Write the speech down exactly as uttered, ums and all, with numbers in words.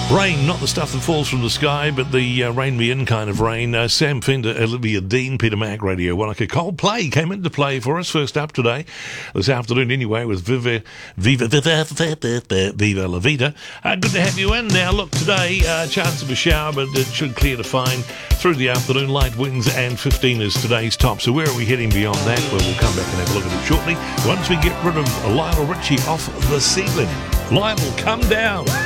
Rain, not the stuff that falls from the sky, but the uh, rain me in kind of rain. Uh, Sam Fender, Olivia Dean, Peter Mac, Radio Wanaka. Coldplay came into play for us first up today, this afternoon anyway, with Viva, Viva, Viva, Viva, Viva La Vida. Uh, good to have you in. Now, look, today, uh, chance of a shower, but it should clear to fine through the afternoon. Light winds and fifteen is today's top. So where are we heading beyond that? Well, we'll come back and have a look at it shortly. Once we get rid of Lionel Richie off the ceiling. Lionel, come down.